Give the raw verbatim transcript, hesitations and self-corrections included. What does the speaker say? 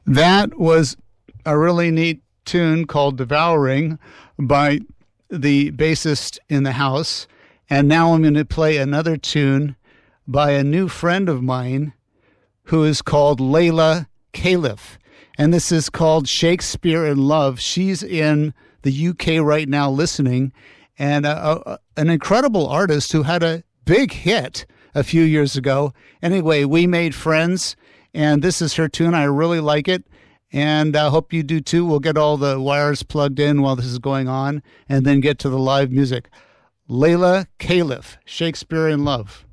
That was a really neat tune called Devouring by the bassist in the house. And now I'm going to play another tune by a new friend of mine who is called Layla Califf. And this is called Shakespeare in Love. She's in the U K right now listening, and a, a, an incredible artist who had a big hit a few years ago. Anyway, we made friends, and this is her tune. I really like it, and I hope you do too. We'll get all the wires plugged in while this is going on, and then get to the live music. Layla Califf, Shakespeare in Love.